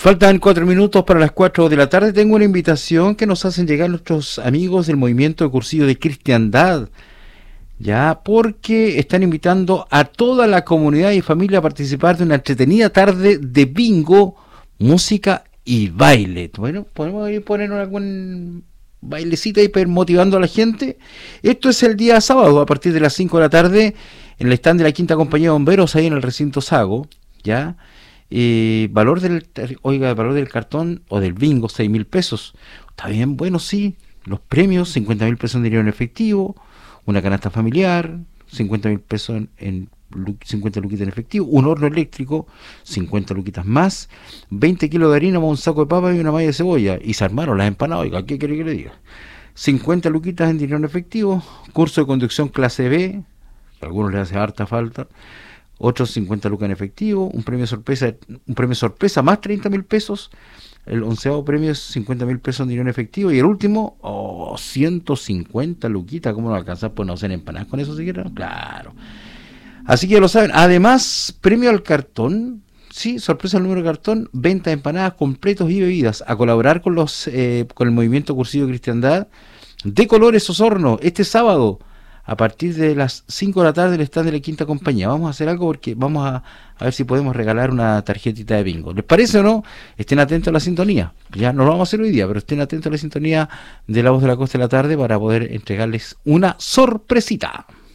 Faltan 4 minutos para las 4 de la tarde. Tengo una invitación que nos hacen llegar nuestros amigos del Movimiento de Cursillo de Cristiandad, ya, porque están invitando a toda la comunidad y familia a participar de una entretenida tarde de bingo, música y baile. Bueno, podemos ir poner algún bailecita y motivando a la gente. Esto es el día sábado a partir de las 5 de la tarde en el stand de la Quinta Compañía de Bomberos, ahí en el recinto Sago, ya. Valor del cartón o del bingo, 6.000 pesos. Está bien, bueno, sí. Los premios, 50.000 pesos en dinero en efectivo, una canasta familiar, 50.000 pesos en 50 luquitas en efectivo, un horno eléctrico, 50 luquitas más, 20 kilos de harina, un saco de papas y una malla de cebolla. Y se armaron las empanadas. Oiga, ¿qué quiere que le diga? 50 luquitas en dinero en efectivo, curso de conducción clase B, que a algunos les hace harta falta, otros 50 lucas en efectivo, un premio sorpresa más 30.000 pesos, el 11º premio es 50.000 pesos en dinero en efectivo, y el último, 150 luquitas. ¿Cómo no alcanzar? Pues no hacer empanadas con eso siquiera, claro. Así que ya lo saben. Además, premio al cartón, sí, sorpresa al número de cartón, venta de empanadas, completos y bebidas, a colaborar con con el Movimiento Cursillo de Cristiandad de Colores Osorno, este sábado, a partir de las 5 de la tarde, el stand de la Quinta Compañía. Vamos a hacer algo porque vamos a ver si podemos regalar una tarjetita de bingo. ¿Les parece o no? Estén atentos a la sintonía. Ya no lo vamos a hacer hoy día, pero estén atentos a la sintonía de La Voz de la Costa de la Tarde para poder entregarles una sorpresita.